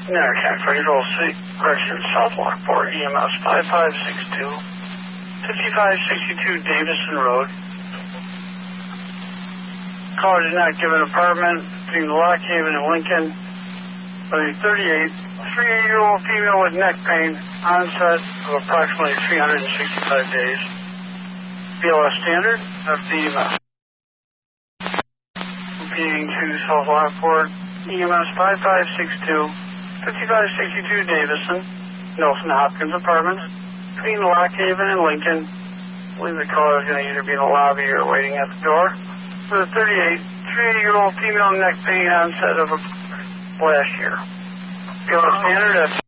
American Control City Correction, South Lockport, EMS 5562, 5562 Davison Road. Caller did not give an apartment between Lock Haven and Lincoln. But a 38-year-old female with neck pain, onset of approximately 365 days. BLS standard, FDMS. Repeating to South Lockport, EMS 5562, 5562 Davison, Nelson Hopkins Apartments, between Lock Haven and Lincoln. I believe the caller is going to either be in the lobby or waiting at the door. For the 38-year-old female neck pain, onset of last year. BLS standard,